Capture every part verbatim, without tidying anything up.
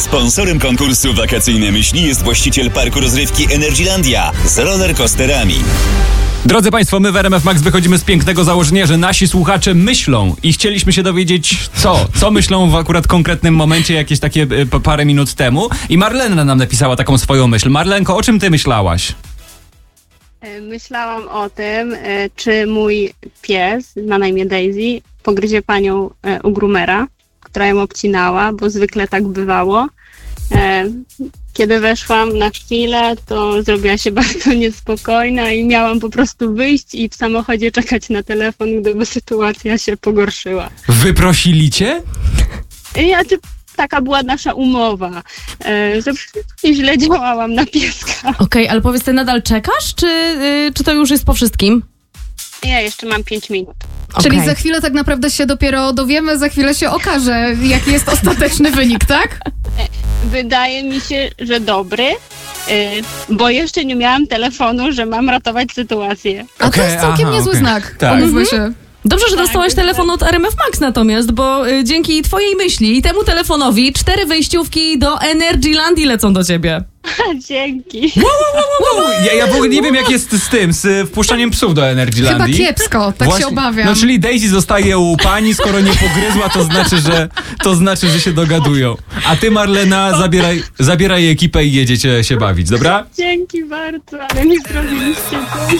Sponsorem konkursu Wakacyjne Myśli jest właściciel parku rozrywki Energylandia z rollercoasterami. Drodzy Państwo, my w R M F Max wychodzimy z pięknego założenia, że nasi słuchacze myślą i chcieliśmy się dowiedzieć co, co myślą w akurat konkretnym momencie, jakieś takie y, parę minut temu. I Marlena nam napisała taką swoją myśl. Marlenko, o czym ty myślałaś? Myślałam o tym, czy mój pies, ma na imię Daisy, pogryzie panią u groomera, która ją obcinała, bo zwykle tak bywało. Kiedy weszłam na chwilę, to zrobiła się bardzo niespokojna i miałam po prostu wyjść i w samochodzie czekać na telefon, gdyby sytuacja się pogorszyła. Wyprosili cię? Ja, taka była nasza umowa, że źle działałam na pieska. Okej, okay, ale powiedz, ty nadal czekasz, czy, yy, czy to już jest po wszystkim? Ja jeszcze mam pięć minut. Czyli Okay. za chwilę tak naprawdę się dopiero dowiemy, za chwilę się okaże, jaki jest ostateczny wynik, tak? Wydaje mi się, że dobry, bo jeszcze nie miałam telefonu, że mam ratować sytuację. A Okay, to jest całkiem aha, niezły okay. znak, Tak. umówmy się. Dobrze, że Tak, dostałaś telefon od R M F Max natomiast, bo y, dzięki twojej myśli i temu telefonowi cztery wejściówki do Energylandii lecą do ciebie. Dzięki. Ja, ja w ogóle nie wiem, jak jest z tym, z wpuszczaniem psów do Chyba Energylandii. kiepsko, tak Właśnie, się obawiam. No czyli Daisy zostaje u pani, skoro nie pogryzła, to znaczy, że to znaczy, że się dogadują. A ty, Marlena, zabieraj, zabieraj ekipę i jedziecie się bawić, dobra? Dzięki bardzo, ale mi zrobiliście coś.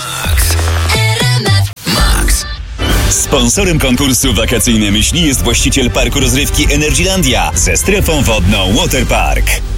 Sponsorem konkursu Wakacyjne Myśli jest właściciel parku rozrywki Energylandia ze strefą wodną Waterpark.